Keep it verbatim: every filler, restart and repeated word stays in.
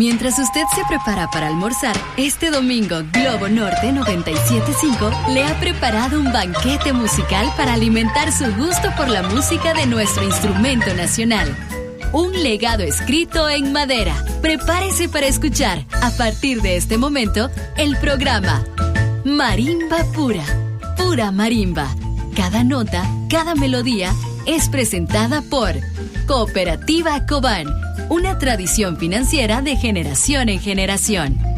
Mientras usted se prepara para almorzar, este domingo Globo Norte noventa y siete punto cinco le ha preparado un banquete musical para alimentar su gusto por la música de nuestro instrumento nacional. Un legado escrito en madera. Prepárese para escuchar, a partir de este momento, el programa Marimba Pura. Pura marimba. Cada nota, cada melodía es presentada por Cooperativa Cobán, una tradición financiera de generación en generación.